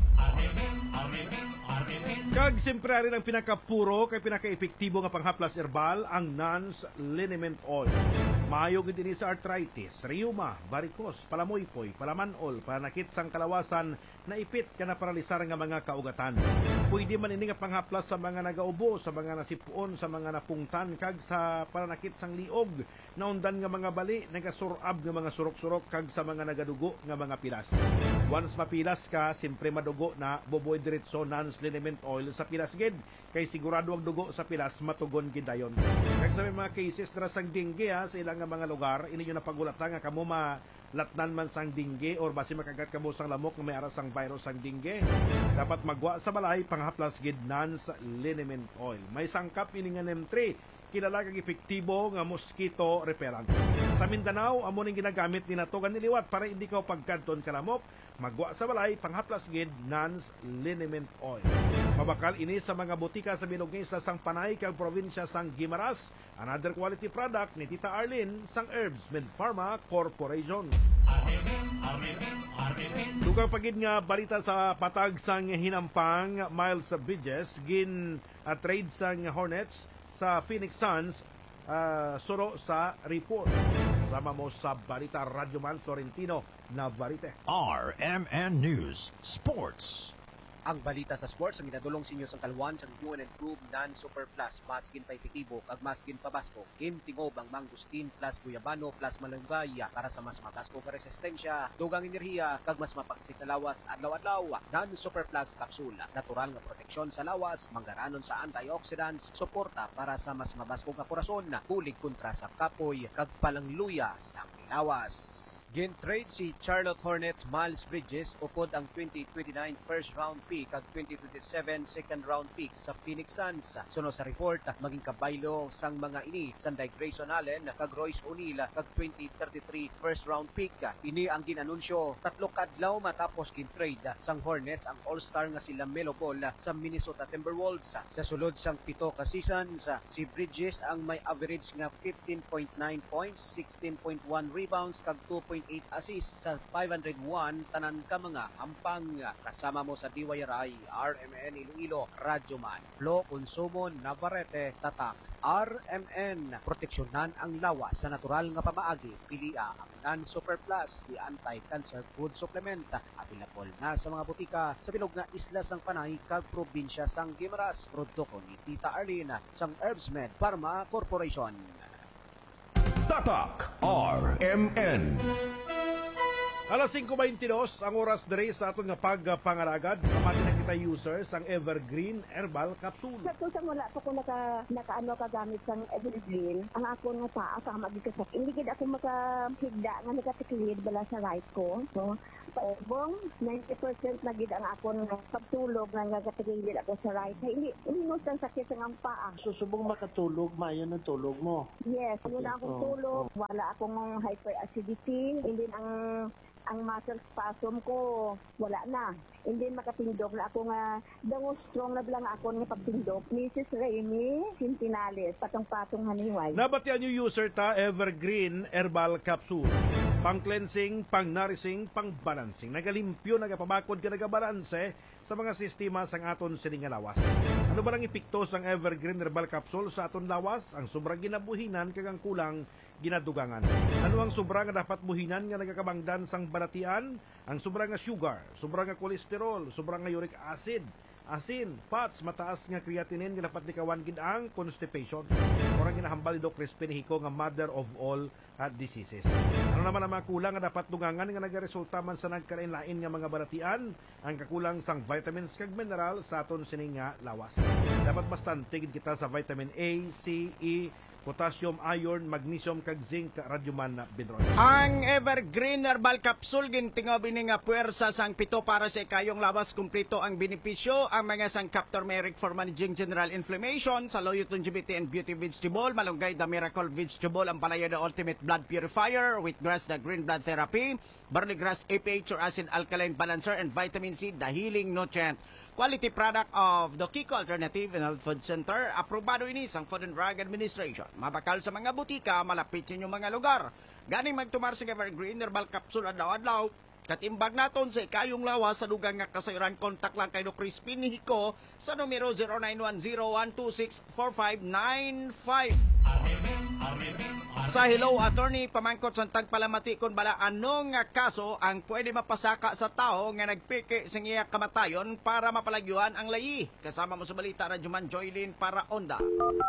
Kag siyempre rin ang pinakapuro kay pinaka-epektibo nga panghaplas herbal ang Nance Liniment Oil. Maayo gid ini sa arthritis, rheuma, varicose, palamoypoy, palamanol, panakit sang kalawasan, naipit kana paralisar nga mga kaugatan. Pwede man ini nga panghaplas sa mga nagaubo, sa mga nasipuon, sa mga napungtan kag sa panakit sang liog, naundan nga mga bali, nagasurab nga mga surok-surok kag sa mga nagadugo nga mga pilas. Once mapilas ka, siyempre madugo na boboy diretso Nance Liniment Oil sa pilas gid kay sigurado ang dugo sa pilas matugon gid dayon. Kag sa may mga cases dra sang dengue ha, sa ilang nga mga lugar ini yung napagulatan nga kamo malatnan man sang dengue or basi makagat kamo sang lamok nga may aras sang virus sang dengue, dapat magwa sa balay panghaplas gid Nance Liniment Oil. May sangkap ini nga nem three kilala kag epektibo nga mosquito repellent. Sa Mindanao amo ning ginagamit ni natugan niliwat para hindi ka pagkadton kalamok, magwa sa balay panghaplas gid Nance Liniment Oil. Mabakal ini sa mga butika sa Bilog sa sang Panay kag probinsya sang Guimaras. Another quality product ni Tita Arlene sang Herbs Med Pharma Corporation. Dugang pagid nga balita sa patag sang hinampang Miles Bridges gin uh, trade sang Hornets sa Phoenix Suns, uh, suro sa report. Sama mo sa balita Radyoman Florentino Navarrete. R M N News Sports. Ang balita sa sports ang ginadulong sa inyo sa kalwan sa new and improved non-super plus maskin pa epektibo kag maskin pa basko. Kim tingob ang mangustin plus guyabano plus malunggay para sa mas makasko nga resistensya, dugang enerhiya kag mas mapaksik na lawas adlaw-adlaw. Non-super plus kapsula, natural nga proteksyon sa lawas, manggaranon sa antioxidants, suporta para sa mas mabasko nga korason, bulig kontra sa kapoy kag palangluya sa lawas. Gin-trade si Charlotte Hornets Miles Bridges upod ang twenty twenty-nine first round pick at twenty twenty-seven second round pick sa Phoenix Suns. Suno sa report, maging kabaylo sang mga ini sanday Grayson Allen kag Royce O'Neal kag twenty thirty-three first round pick. Ini ang ginanunsyo tatlo kadlaw matapos gin-trade sang Hornets ang all-star nga si LaMelo Ball sa Minnesota Timberwolves. Sa sulod sang pito ka seasons, si Bridges ang may average nga fifteen point nine points, sixteen point one rebounds kag two point eight assists sa five hundred one tanan ka mga ampang. Kasama mo sa D Y R I, R M N Iloilo, Radyoman, Flo Consumo Navarrete, Tatak, R M N. Proteksyonan ang lawas sa natural nga pamaagi. Pilia ang non-super plus, the anti-cancer food supplement. Available na sa mga butika sa bilog nga isla sang Panay kag probinsya sang Guimaras. Produkto ni Tita Arlene sang Herbsmed Pharma Corporation. Tatak R M N. Alas singko beintidós ang oras diri sa aton nga pagpangalagad. Kamati na kita users ang Evergreen Herbal Capsule. Sa kusang wala pa ko naka, naka-ano kagamit sang Evergreen, ang ako nga taas ang magikasok. Hindi gid ako makahigda nga nakatikilid bala sa right ko. So, paubong, ninety percent na gid ang akon pagtulog nga nakatikilid ako sa right. Hindi, hindi mo sang sakit ang paa. Susubong makatulog, mayon ang tulog mo. Yes, okay. Yun akong oh, tulog. Oh. Wala akong hyperacidity. Hindi ang ang muscle spasm ko wala na. Hindi makapindog na ako nga dango strong na lang ako nga pagpindog. Missus Rainy Sintinales, patong-patong haniway. Nabatian yung user ta Evergreen Herbal Capsule. Pang-cleansing, pang-nourishing, pang-balancing. Nagalimpyo, nagapabakod ka, nagabalanse sa mga sistema sang aton sining lawas. Ano ba lang epekto sang Evergreen Herbal Capsule sa aton lawas? Ang sobrang ginabuhinan kagang kulang ginadugangan. Ano ang sobra nga dapat buhinan nga nagakabangdan sang balatian? Ang sobra nga sugar, sobra nga kolesterol, sobra nga uric acid, asin, fats, mataas nga creatinine nga dapat likawan gid ang constipation. Orang ginahambal ni Doc Crispin Hico nga mother of all uh, diseases. Ano naman ang mga kulang nga dapat dugangan nga nagaresulta man sa nagkalain-lain nga mga balatian? Ang kakulang sang vitamins kag mineral sa aton sining nga lawas. Dapat bastante gid kita sa vitamin A, C, E, potassium, iron, magnesium, kag zinc, radyoman na binron. Ang Evergreen Herbal Capsule gintingaw bini nga puwersa sang pito para sa ikayong lawas. Kumplito ang benepisyo, ang mga sangkap turmeric for managing general inflammation, sa low longevity and beauty vegetable, malunggay the miracle vegetable, ang palaya the ultimate blood purifier, wheatgrass the green blood therapy, barley grass A P H or acid alkaline balancer, and vitamin C the healing nutrient. Quality product of the Kiko Alternative and Health Food Center. Aprobado ini sang Food and Drug Administration. Mabakal sa mga butika, malapit sa inyong mga lugar. Ganing magtumar sa Evergreen Herbal Capsule adlaw-adlaw. Katimbag naton sa ikayong lawas sa dugang nga kasayuran. Kontak lang kay Doc Crispin Hico sa numero zero nine one zero one two six four five nine five. Sa Hello Attorney, pamangkot sa tagpalamati kung bala anong nga kaso ang pwede mapasaka sa tao nga nagpiki sa iya kamatayon para mapalagyuan ang layi. Kasama mo sa balita, Radyoman Joylin para Onda.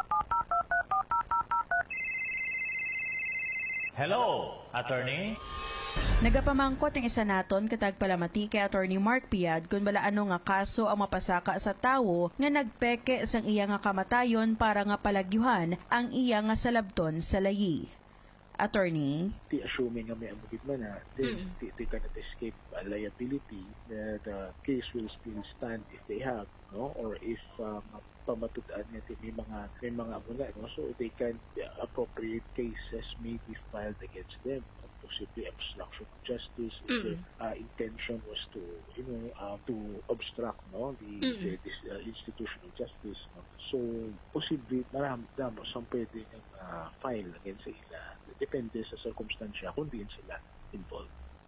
Hello, Attorney. Nagapamangkot ang isa naton katag palamati kay Attorney Mark Piad kung bala ano nga kaso ang mapasaka sa tawo nga nagpeke sang iya nga kamatayon para nga palagyuhan ang iya nga salabton sa layi. Attorney? Ti assuming nga may amugid man na, then mm. they cannot escape a liability. The, the case will still stand if they have, no? Or if um, pamatutaan niya may mga may mga abuna, no? So they can, the appropriate cases may be filed against them. Possibly obstruction of justice. Mm. If the uh, intention was to, you know, uh, to obstruct, no, the, mm. the this, uh, institution of justice. No? So possibly marami damo sang pwede ng uh, file against sila. Depende sa circumstansya kung din sila involved.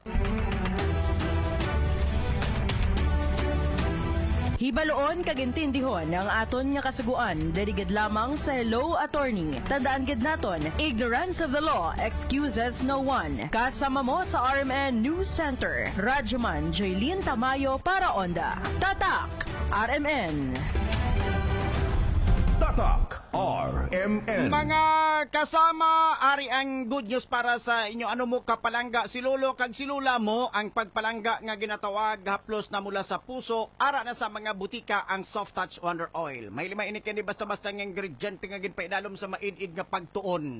Hibaloon kagintindihon ang aton nga kasuguan dirigid lamang sa Hello Attorney. Tandaan gid naton, ignorance of the law excuses no one. Kasama mo sa R M N News Center, Radyoman Joylin Tamayo para Onda. Tatak R M N. Tatak R M N. Mga kasama, ari ang good news para sa inyo. Ano mo kapalangga, si lolo kag si lula mo, ang pagpalangga nga ginatawag haplos na mula sa puso, ara na sa mga butika ang Soft Touch Wonder Oil. May lima ini kini basta-basta ng ingredient nga ginpaidalom sa maid-id nga pagtuon.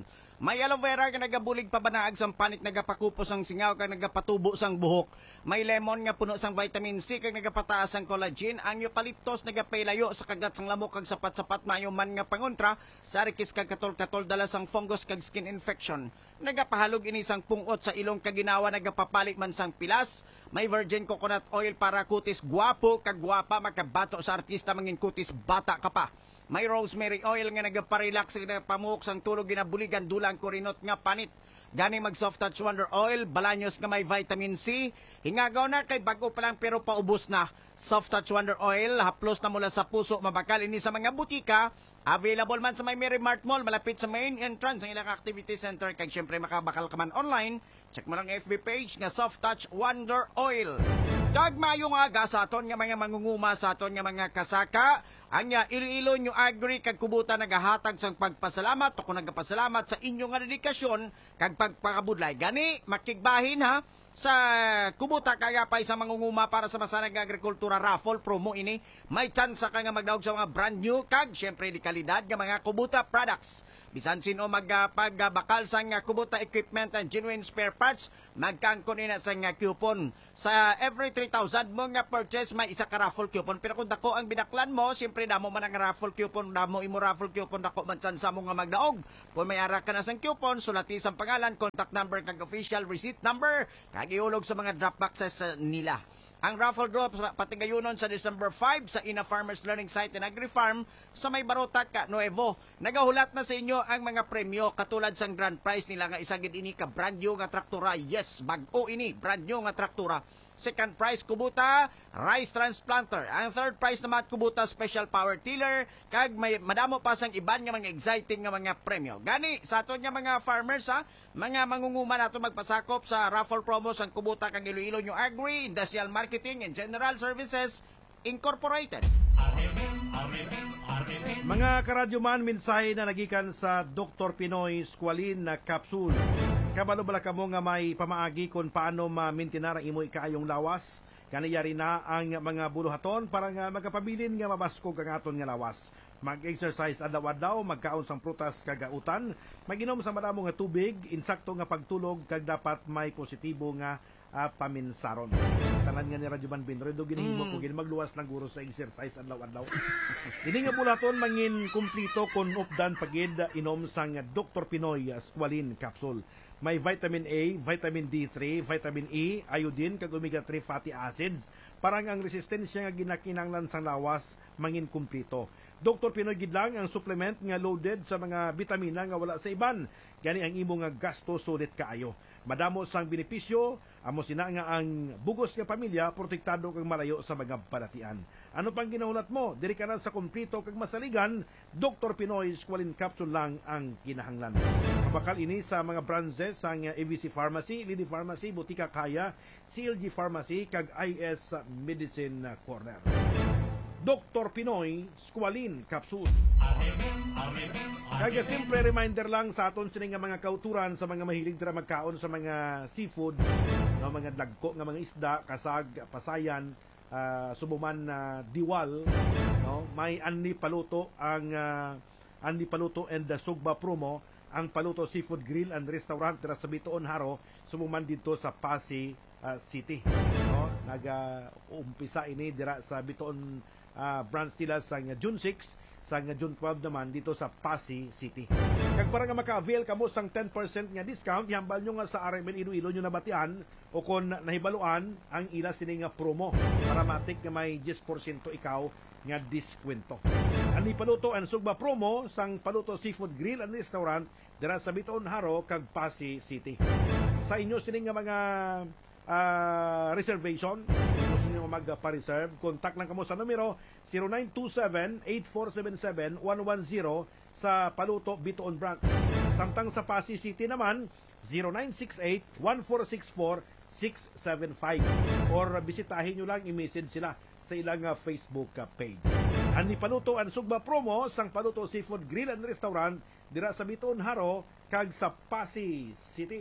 May aloe vera nga nagabulig pabanaag sang panit nagapakupos ang singaw kag nagapatubo sang buhok. May lemon nga puno sang vitamin C kag nagapataas ang collagen. Ang eucalyptus nagapaylayo sa kagat sang lamok kag sapat-sapat maayo man nga pangontra sa rikis kag katol-katol dala sang fungus kag skin infection. Nagapahalog ini sang pungot sa ilong kag ginawa nagapapalit man sang pilas. May virgin coconut oil para kutis guwapo kag guwapa makabato sa artista mangin kutis bata ka pa. May rosemary oil nga nagaparelax nga pamuhok sang tulog ginabuligan dulang kurinot nga panit. Gani mag soft touch wonder oil, balanyos nga may vitamin C. Hingagaw na kay bago pa lang pero paubos na. Soft touch wonder oil, haplos na mula sa puso, mabakal ini sa mga butika. Available man sa may Mary Mart Mall, malapit sa main entrance ng ilang activity center. Kag syempre makabakal ka man online. Check mo lang F B page nga Soft Touch Wonder Oil. Kag mayo nga aga sa aton nga mga mangunguma sa aton nga mga kasaka. Anya Iloilo nyo agri kag kubuta nagahatag sang pagpasalamat. Ako nagapasalamat sa inyong nga dedikasyon kag pagpakabudlay. Gani makigbahin ha sa kubuta kaya pa sa mangunguma para sa masanag agrikultura raffle promo ini. May chance ka nga magdaog sa mga brand new kag syempre di kalidad nga mga kubuta products. Bisan sino magpagbakal sa nga kubuta equipment and genuine spare parts, magkangkon ina sa nga coupon. Sa every three thousand mo nga purchase, may isa ka raffle coupon. Pero kung dako ang binaklan mo, siyempre damo man ang raffle coupon, damo imo raffle coupon, dako man sa mo nga magdaog. Kung may ara ka na sang coupon, sulati sa pangalan, contact number, kag official receipt number, kag iulog sa mga drop boxes uh, nila. Ang raffle draw patigayunon sa December five sa Ina Farmers Learning Site in Agri-Farm sa may Barotac, Nuevo. Nagahulat na sa inyo ang mga premyo katulad sang grand prize nila nga isagid ini ka brand new nga traktora. Yes, bag-o ini, brand new nga traktora. Second prize kubuta, rice transplanter. Ang third prize naman kubuta, special power tiller. Kag may madamo pa sang iban nga mga exciting nga mga premyo. Gani sa aton nga mga farmers ha, mga mangunguma nato magpasakop sa raffle promos ang kubuta kag Iloilo New Agri, Industrial Marketing and General Services Incorporated. Mga karadyoman, mensahe na nagikan sa Doktor Pinoy Squalene na capsule. Kabalo bala kamo nga may pamaagi kung paano ma-maintain ang imoy kaayong lawas. Kaniyari na ang mga buluhaton para nga magkapabilin nga mabaskog ang aton nga lawas. Mag-exercise adlaw-adlaw, magkaon sang prutas kagautan, maginom sa madamo nga tubig, insakto nga pagtulog kag dapat may positibo nga uh, paminsaron. Tanan nga ni Radyo Banbin, redo ginihimo mm. ko gini magluwas lang guro sa exercise adlaw-adlaw. Ini nga bulaton mangin kumplito kon updan pagid inom sang Doktor Pinoy Squalene capsule. May vitamin A, vitamin D three, vitamin E, iodine, kag omega three fatty acids. Parang ang resistensya nga ginakinanglan sang lawas mangin kumplito. Doktor Pinoy Gidlang ang supplement nga loaded sa mga bitamina nga wala sa iban. Gani ang imo nga gasto sulit kaayo. Madamo sang benepisyo, amo sina nga ang bugos nga pamilya protektado kag malayo sa mga balatian. Ano pang ginahulat mo? Diri ka na sa kumplito kag masaligan, Doktor Pinoy Squalene capsule lang ang kinahanglan. Mabakal ini sa mga branches sang A V C Pharmacy, Lady Pharmacy, Butika Kaya, C L G Pharmacy kag I S Medicine Corner. Doktor Pinoy Squalene capsule. Kaya simple reminder lang sa aton sini nga mga kauturan sa mga mahilig dira magkaon sa mga seafood, no, mga dagko nga mga isda, kasag, pasayan, uh, subuman na uh, diwal, no, may anli paluto ang uh, anli paluto and the sugba promo ang Paluto Seafood Grill and Restaurant dira sa Bitoon Haro, sumuman dito sa Pasay uh, City. No, naga-umpisa ini dira sa Bitoon Uh, branch nila sa June six, sa June twelve naman dito sa Pasay City. Kag para nga maka-avail kamo sang ten percent nga discount, ihambal nyo nga sa R M N Iloilo nyo nabatian o kung nahibaluan ang ila sini nga promo para matik nga may ten percent ikaw nga diskwento. Ang ipaluto ang sugba promo sang Paluto Seafood Grill and Restaurant dira sa Bitoon Haro kag Pasay City. Sa inyo sini nga mga uh, reservation, gusto nyo magpa-reserve, contact lang kamo sa numero zero nine two seven, eight four seven seven, one one zero sa Paluto Bitoon Branch. Samtang sa Pasay City naman, zero nine six eight, one four six four, six seven five or bisitahin nyo lang, i-message sila sa ilang uh, Facebook uh, page. Ang ipaluto ang sugba promo sang Paluto Seafood Grill and Restaurant dira sa Bitoon Haro kag sa Pasay City.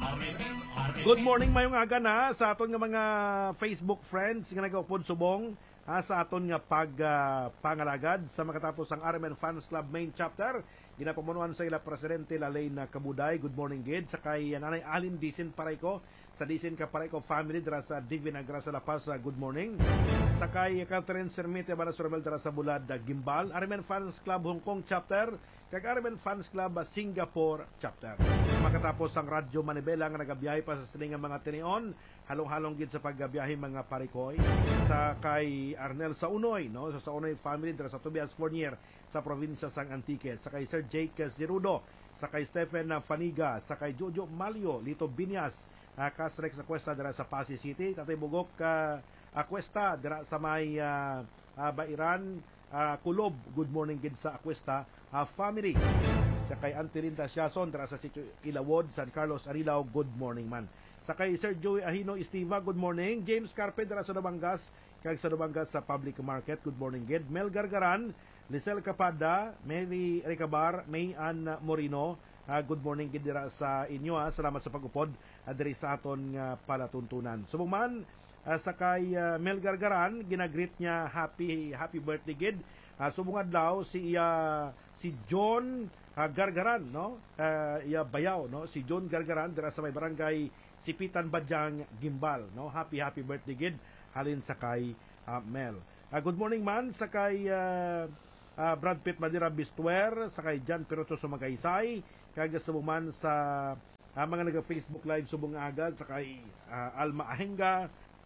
Good morning mayong aga na sa aton nga mga Facebook friends nga nagaupod subong ah, sa aton nga pag uh, pangalagad sa makatapos ang R M N Fans Club main chapter. Ginapamunuan sa ila Presidente Lalaine Kabuday. Good morning, Gid. Sakay Nanay Alin Disin Parayko sa Disin ka Parayko family dira sa Divinagra sa La Paz. Good morning. Sakay Catherine Sermite Banasurmel dira sa Bulad, Gimbal. R M N Fans Club Hong Kong chapter. Kag R M N Fans Club Singapore chapter. Makatapos ang Radyo Manibela nga nagabiyahe pa sa sining mga tinion, halong-halong gid sa paggabiyahe mga parikoy sa kay Arnel Saunoy, no, sa Saunoy family dira sa Tobias Fournier sa probinsya sang Antique, sa kay Sir Jake Zirudo, sa kay Stephen Faniga, sa kay Jojo Malio, Lito Binyas, uh, Casrex Aquesta dira sa Pasig City, Tatay Bugok uh, Aquesta dira sa may uh, uh, Bairan, uh, Kulob. Good morning gid sa Aquesta uh, family. Sa kay Antilinda Siason dira sa Sitio Ilawod, San Carlos Arilao. Good morning man. Sa kay Sir Joey Ahino Estiva, good morning. James Carpe dira sa Dubangas, kag sa Dubangas sa Public Market. Good morning gid. Mel Gargaran, Lisel Capada, Mary Recabar, May Ann Morino. Uh, good morning gid dira sa inyo. Ha. Salamat sa pag-upod uh, diri sa aton uh, palatuntunan. Sumuman uh, sa kay uh, Mel Gargaran, ginagreet niya happy happy birthday gid. Uh, subungad daw si uh, si John uh, Gargaran, no? Uh, iya bayaw, no? Si John Gargaran dira sa may barangay Sipitan Badyang, Gimbal, no? Happy happy birthday gid halin sa kay uh, Mel. Uh, good morning man sa kay uh, uh, Brad Pitt Madira Bistuer, sa kay John Piroto Sumagaysay, kag sumuman sa uh, mga naga-Facebook live subong aga sa kay uh, Alma Ahenga,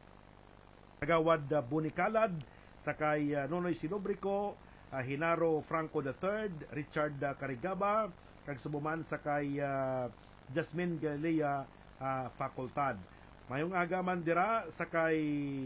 Agawad uh, Bunikalad, sa kay uh, Nonoy Sinobrico, uh, Hinaro Franco the third, Richard uh, Carigaba, kag sumuman sa kay uh, Jasmine Galea uh, Facultad. Mayong aga man dira sa kay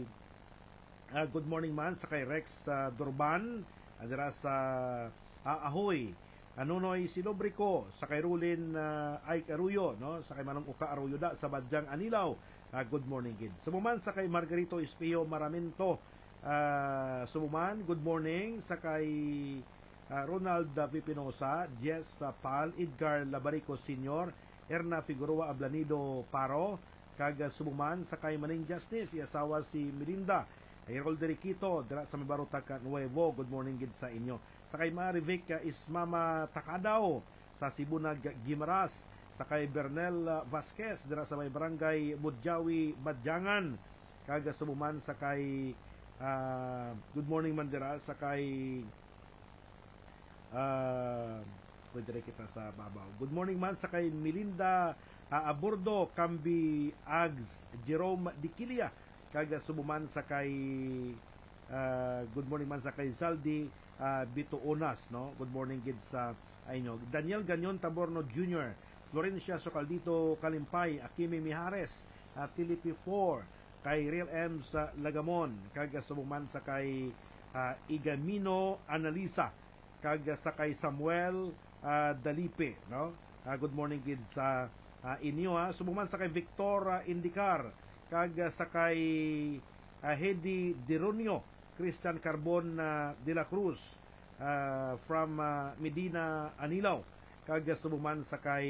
uh, good morning man sa kay Rex uh, Durban uh, dira sa uh, Ahoy, uh, Nonoy Sinobrico, sa kay Rulin uh, Ike Arroyo, no, sa kay Manong Uka Arroyo da sa Badyang Anilaw. Uh, good morning gid. Sumuman sa kay Margarito Espio Maramento, Uh, sumuman, good morning sa kay uh, Ronald Vipinosa, Jess uh, Pal, Edgar Labarico Senior, Erna Figueroa Ablanido Paro, kag uh, sumuman sa kay Maning Justice, iasawa si Melinda, Harold Deriquito, dira sa Mibarutac Nuevo. Good morning gid sa inyo. Sa kay Marivic uh, Ismama Takadaw sa Sibunag Gimaras, sa kay Bernel uh, Vasquez dira sa may barangay Mudjawi Badyangan, kag uh, sumuman sa kay Uh, good morning Mandira sa kay uh, pwede kita sa babaw. Good morning man sa kay Melinda uh, Abordo Cambi Ags Jerome Dikilia, kag sumuman sa kay uh, good morning man sa kay Zaldi uh, Bituonas, no. Good morning gid sa inyo. Daniel Ganyon Taborno Junior, Florencia Socaldito Kalimpay, Akimi Mijares, uh, Tilipi four, kay Real M sa Lagamon, kag sumuman sa kay uh, Igamino Analisa, kag sa kay Samuel uh, Dalipe, no. Uh, good morning gid sa uh, inyo ha. Sumuman sa kay Victor uh, Indicar, kag sa kay uh, Hedy Deronio, Christian Carbon uh, de la Cruz uh, from uh, Medina Anilaw, kag sumuman sa kay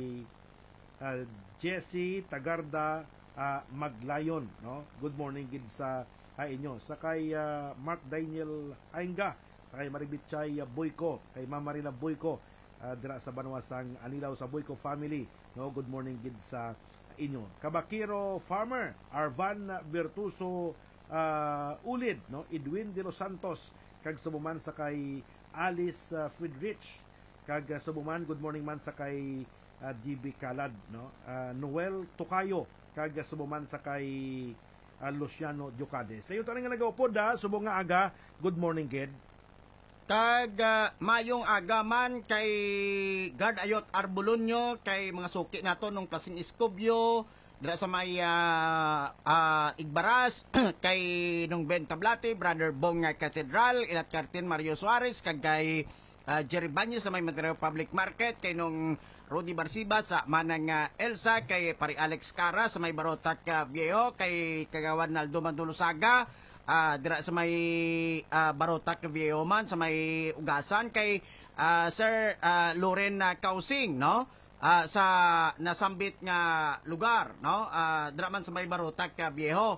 uh, Jesse Tagarda Uh, Maglayon, no. Good morning gid sa uh, inyo. Sa kay uh, Mark Daniel Ainga, sa kay Maribitchay uh, Boyko, kay Mama Marina Boyko uh, dira sa Banwasang Anilaw sa Boyko family, no. Good morning gid sa inyo. Kabakiro Farmer Arvan Bertuso uh, Ulid, no. Edwin De Los Santos, kag sumuman sa kay Alice uh, Friedrich, kag uh, sumuman good morning man sa kay uh, G B Calad, no. Uh, Noel Tocayo, kag sumuman sa kay uh, Luciano Ducade. Sa iyo taning nga nagaupod ha, subong nga aga. Good morning gid. Kag uh, mayong aga man kay Guard Ayot Arbulonyo, kay mga suki nato nung Klaseng Escobio, dira sa may uh, uh, Igbaras, kay nung Ben Tablate, Brother Bong nga Cathedral, Ilat Cartin Mario Suarez, kag kay uh, Jerry Banyo sa may Madero Public Market, kay nung Rudy Barsiba sa Manang uh, Elsa, kay Pari Alex Cara sa may Barotac uh, Viejo, kay Kagawan Naldo Mandulosaga, uh, dira sa may uh, Barotac Viejo man, sa may Ugasan, kay uh, Sir uh, Loren uh, Kausing, no? Uh, sa nasambit nga lugar, no? Uh, dira man sa may Barotac uh, Viejo.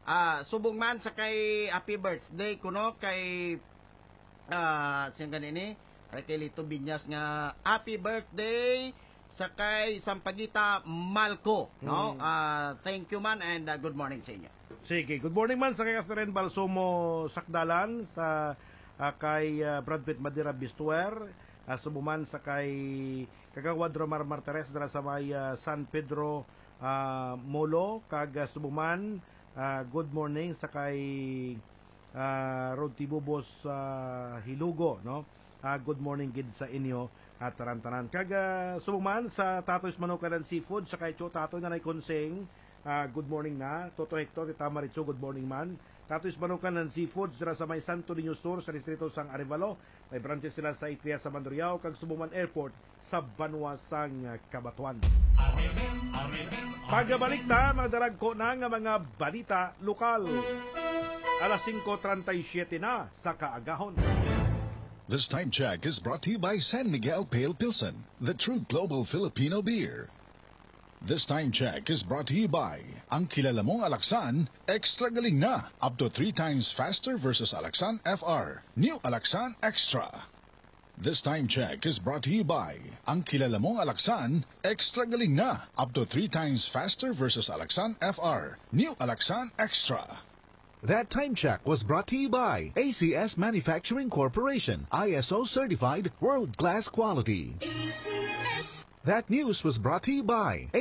Ah, subong man sa kay happy birthday kuno kay ah sino ganini? Ay kay Lito Binyas nga happy birthday sa kay Sampaguita Malco, no? Mm. Ah, thank you man and uh, good morning sa inyo. Sige, good morning man sa kay Catherine Balsomo Sakdalan, sa uh, kay uh, Brad Pitt Madira Bistuer, uh, subuman sa kay Kagawad Romar Martires dara sa may uh, San Pedro uh, Molo, kag uh, subuman uh, good morning sa kay uh, Rod Tibubos uh, Hilugo, no? Uh, good morning gid sa inyo at taran-taran. Kag uh, subuman sa Tatoy's Manukan and Seafood sa kay Cho Tatoy na konseng. Uh, good morning na. Toto Hector, Tita Maricho, good morning man. Tatoy's Manukan and Seafood dira sa may Santo Niño Sur sa distrito sang Arevalo. May branches sila sa Itria sa Mandurriao kag Subuman Airport sa Banwa sang Cabatuan. Pagabalik ta, magdarag ko na nga mga balita lokal. Alas singko trenta y siete na sa kaagahon. This time check is brought to you by San Miguel Pale Pilsen, the true global Filipino beer. This time check is brought to you by ang kilala mong Alaksan, extra galing na, up to three times faster versus Alaksan F R. New Alaksan Extra. This time check is brought to you by ang kilala mong Alaksan, extra galing na, up to three times faster versus Alaksan F R. New Alaksan Extra. That time check was brought to you by A C S Manufacturing Corporation, I S O certified, world-class quality. A C S. That news was brought to you by